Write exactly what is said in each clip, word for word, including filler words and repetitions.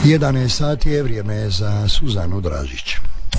jedanaest sati je vrijeme za Suzanu Dražić.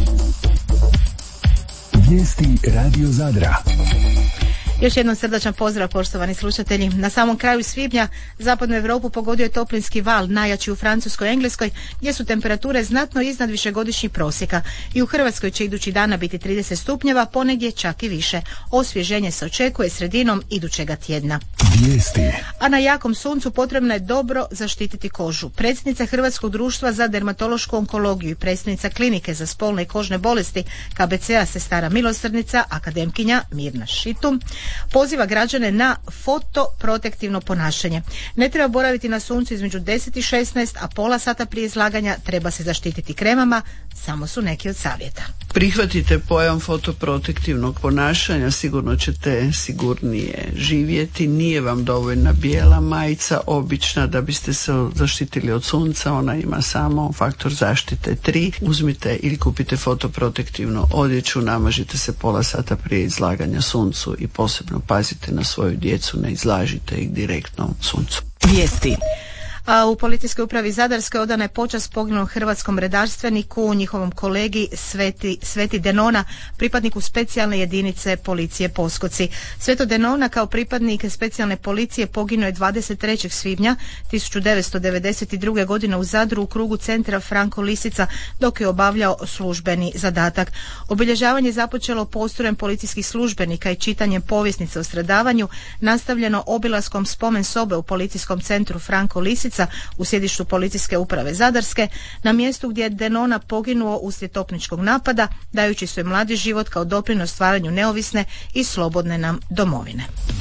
Vijesti Radio Zadra. Još jednom srdačan pozdrav, poštovani slušatelji. Na samom kraju svibnja zapadnu Europu pogodio je toplinski val, najjači u Francuskoj i Engleskoj, gdje su temperature znatno iznad višegodišnjih prosjeka. I u Hrvatskoj će idući dana biti trideset stupnjeva, ponegdje čak i više. Osvježenje se očekuje sredinom idućega tjedna. Vijesti. A na jakom suncu potrebno je dobro zaštititi kožu. Predsjednica Hrvatskog društva za dermatološku onkologiju i predsjednica Klinike za spolne i kožne bolesti K B C-a Sestara milosrdnica, akademkinja Mirna Šitum, poziva građane na fotoprotektivno ponašanje. Ne treba boraviti na suncu između deset i šesnaest, a pola sata prije izlaganja treba se zaštititi kremama, samo su neki od savjeta. Prihvatite pojam fotoprotektivnog ponašanja, sigurno ćete sigurnije živjeti. Nije vam dovoljna bijela majica, obična, da biste se zaštitili od sunca, ona ima samo faktor zaštite tri. Uzmite ili kupite fotoprotektivnu odjeću, namažite se pola sata prije izlaganja suncu i posebno pazite na svoju djecu, ne izlažite ih direktno suncu. Vijesti. A u Policijskoj upravi Zadarskoj odana je počast poginulom hrvatskom redarstveniku, njihovom kolegi Sveti, Sveti Denona, pripadniku specijalne jedinice policije Poskoci. Sveto Denona kao pripadnik specijalne policije poginuo je dvadeset trećeg svibnja tisuću devetsto devedeset druge. godine u Zadru u krugu centra Franko Lisica dok je obavljao službeni zadatak. Obilježavanje je započelo postrojem policijskih službenika i čitanjem povjesnice o stradavanju, nastavljeno obilaskom spomen sobe u policijskom centru Franko Lisica u sjedištu Policijske uprave Zadarske, na mjestu gdje je Denona poginuo uslijed topničkog napada, dajući svoj mladi život kao doprinos stvaranju neovisne i slobodne nam domovine.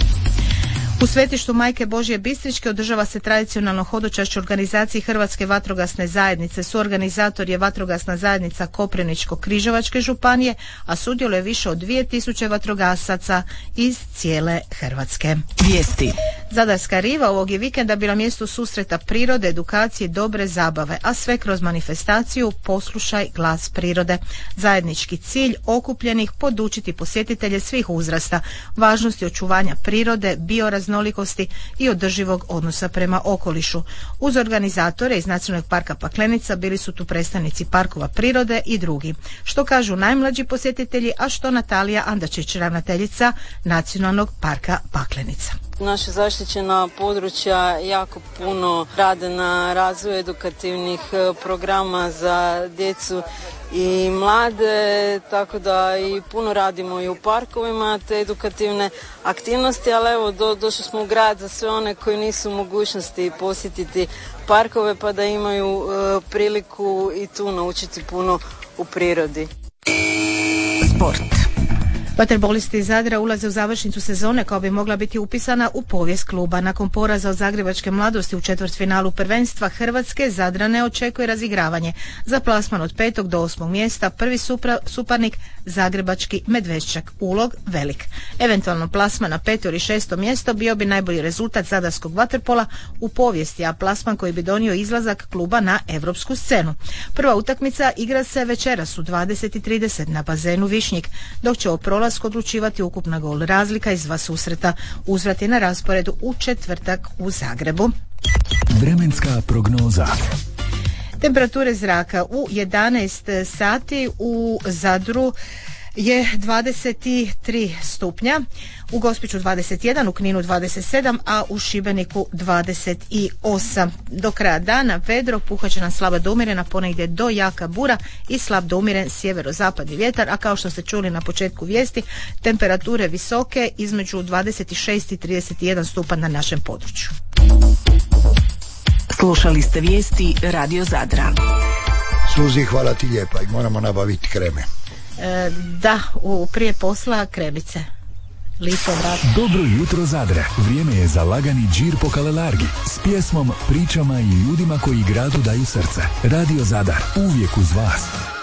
U svetištu Majke Božje Bistričke održava se tradicionalno hodočašće organizaciji Hrvatske vatrogasne zajednice. Suorganizator je vatrogasna zajednica Koprivničko-križevačke županije, a sudjeluje više od dvije tisuće vatrogasaca iz cijele Hrvatske. Vijesti. Zadarska riva ovog je vikenda bila mjesto susreta prirode, edukacije, dobre zabave, a sve kroz manifestaciju Poslušaj glas prirode. Zajednički cilj okupljenih podučiti posjetitelje svih uzrasta, važnosti očuvanja prirode, bioraznolikosti i održivog odnosa prema okolišu. Uz organizatore iz Nacionalnog parka Paklenica bili su tu predstavnici parkova prirode i drugi. Što kažu najmlađi posjetitelji, a što Natalija Andačić, ravnateljica Nacionalnog parka Paklenica. Naša zaštićena područja jako puno rade na razvoju edukativnih programa za djecu i mlade, tako da i puno radimo i u parkovima te edukativne aktivnosti, ali evo do, došli smo u grad za sve one koji nisu u mogućnosti posjetiti parkove pa da imaju e, priliku i tu naučiti puno u prirodi. Sport. Vaterbolisti iz Zadra ulaze u završnicu sezone koja bi mogla biti upisana u povijest kluba. Nakon poraza od Zagrebačke mladosti u četvrtfinalu prvenstva Hrvatske, Zadrane očekuje razigravanje. Za plasman od petog do osmog mjesta prvi supra, suparnik Zagrebački Medveščak, ulog velik. Eventualno plasman na peto ili šesto mjesto bio bi najbolji rezultat zadarskog vaterpola u povijesti, a plasman koji bi donio izlazak kluba na europsku scenu. Prva utakmica igra se večeras u dvadeset i trideset na bazenu Višnjik, dok će o prolasku odlučivati ukupna gol razlika iz dva susreta. Uzvrat je na rasporedu u četvrtak u Zagrebu. Vremenska prognoza. Temperature zraka u jedanaest sati u Zadru je dvadeset tri stupnja, u Gospiću dvadeset jedan, u Kninu dvadeset sedam, a u Šibeniku dvadeset osam. Do kraja dana vedro, puhat će nam slaba do umjerena, ponegdje do jaka bura i slab do umjeren sjeverozapadni vjetar, a kao što ste čuli na početku vijesti, temperature visoke između dvadeset šest i trideset jedan stupanj na našem području. Slušali ste vijesti Radio Zadra. Suzi, hvala ti lijepa i moramo nabaviti kreme. E, da, u prije posla kremice. Lipo, brat. Dobro jutro Zadre. Vrijeme je za lagani džir po Kalelargi s pjesmom, pričama i ljudima koji gradu daju srce. Radio Zadar, uvijek uz vas.